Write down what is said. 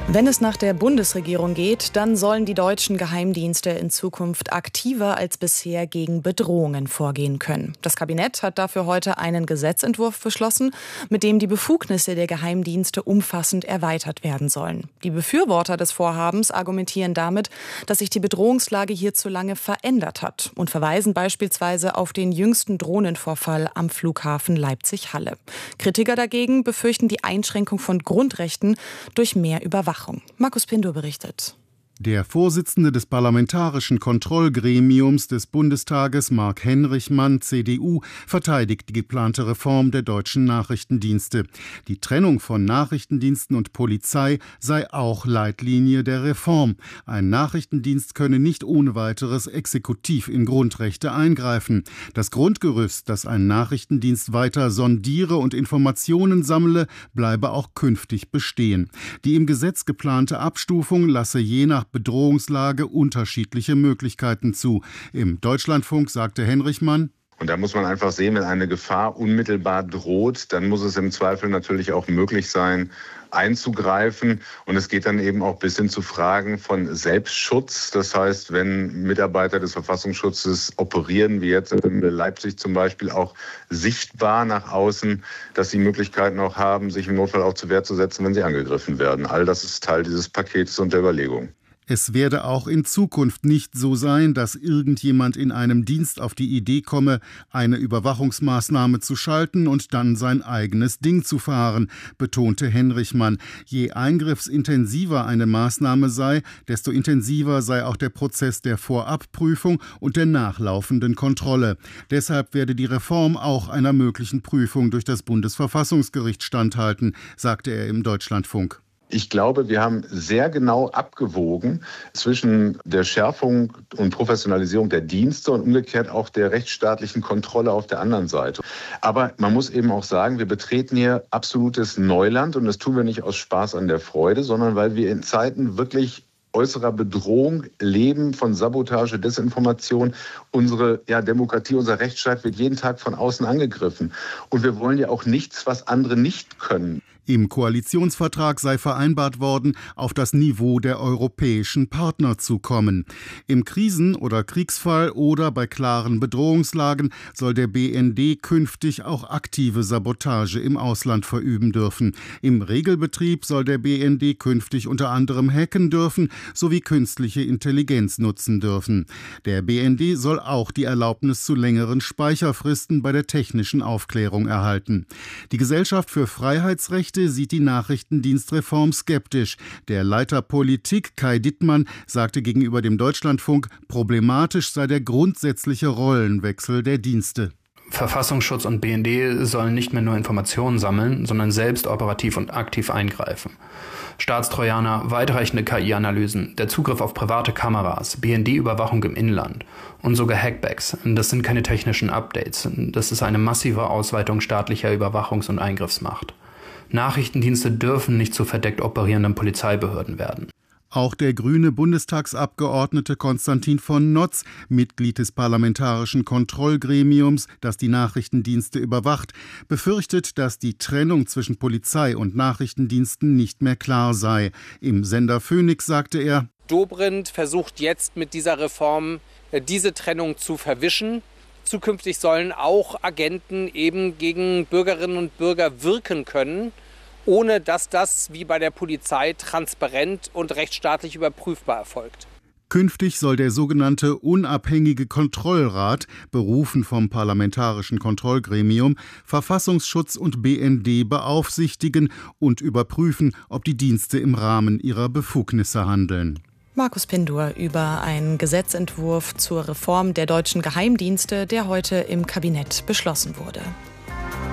Wenn es nach der Bundesregierung geht, dann sollen die deutschen Geheimdienste in Zukunft aktiver als bisher gegen Bedrohungen vorgehen können. Das Kabinett hat dafür heute einen Gesetzentwurf beschlossen, mit dem die Befugnisse der Geheimdienste umfassend erweitert werden sollen. Die Befürworter des Vorhabens argumentieren damit, dass sich die Bedrohungslage hierzulande verändert hat und verweisen beispielsweise auf den jüngsten Drohnenvorfall am Flughafen Leipzig-Halle. Kritiker dagegen befürchten die Einschränkung von Grundrechten durch mehr Überwachung. Markus Pindur berichtet. Der Vorsitzende des Parlamentarischen Kontrollgremiums des Bundestages, Marc Henrichmann, CDU, verteidigt die geplante Reform der deutschen Nachrichtendienste. Die Trennung von Nachrichtendiensten und Polizei sei auch Leitlinie der Reform. Ein Nachrichtendienst könne nicht ohne weiteres exekutiv in Grundrechte eingreifen. Das Grundgerüst, dass ein Nachrichtendienst weiter sondiere und Informationen sammle, bleibe auch künftig bestehen. Die im Gesetz geplante Abstufung lasse je nach Bedrohungslage unterschiedliche Möglichkeiten zu. Im Deutschlandfunk sagte Henrichmann: Und da muss man einfach sehen, wenn eine Gefahr unmittelbar droht, dann muss es im Zweifel natürlich auch möglich sein, einzugreifen. Und es geht dann eben auch bis hin zu Fragen von Selbstschutz. Das heißt, wenn Mitarbeiter des Verfassungsschutzes operieren, wie jetzt in Leipzig zum Beispiel, auch sichtbar nach außen, dass sie Möglichkeiten auch haben, sich im Notfall auch zur Wehr zu setzen, wenn sie angegriffen werden. All das ist Teil dieses Pakets und der Überlegung. Es werde auch in Zukunft nicht so sein, dass irgendjemand in einem Dienst auf die Idee komme, eine Überwachungsmaßnahme zu schalten und dann sein eigenes Ding zu fahren, betonte Henrichmann. Je eingriffsintensiver eine Maßnahme sei, desto intensiver sei auch der Prozess der Vorabprüfung und der nachlaufenden Kontrolle. Deshalb werde die Reform auch einer möglichen Prüfung durch das Bundesverfassungsgericht standhalten, sagte er im Deutschlandfunk. Ich glaube, wir haben sehr genau abgewogen zwischen der Schärfung und Professionalisierung der Dienste und umgekehrt auch der rechtsstaatlichen Kontrolle auf der anderen Seite. Aber man muss eben auch sagen, wir betreten hier absolutes Neuland und das tun wir nicht aus Spaß an der Freude, sondern weil wir in Zeiten wirklich äußerer Bedrohung leben, von Sabotage, Desinformation. Unsere Demokratie, unser Rechtsstaat wird jeden Tag von außen angegriffen. Und wir wollen ja auch nichts, was andere nicht können. Im Koalitionsvertrag sei vereinbart worden, auf das Niveau der europäischen Partner zu kommen. Im Krisen- oder Kriegsfall oder bei klaren Bedrohungslagen soll der BND künftig auch aktive Sabotage im Ausland verüben dürfen. Im Regelbetrieb soll der BND künftig unter anderem hacken dürfen sowie künstliche Intelligenz nutzen dürfen. Der BND soll auch die Erlaubnis zu längeren Speicherfristen bei der technischen Aufklärung erhalten. Die Gesellschaft für Freiheitsrechte sieht die Nachrichtendienstreform skeptisch. Der Leiter Politik, Kai Dittmann, sagte gegenüber dem Deutschlandfunk, problematisch sei der grundsätzliche Rollenwechsel der Dienste. Verfassungsschutz und BND sollen nicht mehr nur Informationen sammeln, sondern selbst operativ und aktiv eingreifen. Staatstrojaner, weitreichende KI-Analysen, der Zugriff auf private Kameras, BND-Überwachung im Inland und sogar Hackbacks, das sind keine technischen Updates. Das ist eine massive Ausweitung staatlicher Überwachungs- und Eingriffsmacht. Nachrichtendienste dürfen nicht zu verdeckt operierenden Polizeibehörden werden. Auch der grüne Bundestagsabgeordnete Konstantin von Notz, Mitglied des Parlamentarischen Kontrollgremiums, das die Nachrichtendienste überwacht, befürchtet, dass die Trennung zwischen Polizei und Nachrichtendiensten nicht mehr klar sei. Im Sender Phoenix sagte er: Dobrindt versucht jetzt mit dieser Reform diese Trennung zu verwischen. Zukünftig sollen auch Agenten eben gegen Bürgerinnen und Bürger wirken können, ohne dass das wie bei der Polizei transparent und rechtsstaatlich überprüfbar erfolgt. Künftig soll der sogenannte unabhängige Kontrollrat, berufen vom Parlamentarischen Kontrollgremium, Verfassungsschutz und BND beaufsichtigen und überprüfen, ob die Dienste im Rahmen ihrer Befugnisse handeln. Markus Pindur über einen Gesetzentwurf zur Reform der deutschen Geheimdienste, der heute im Kabinett beschlossen wurde.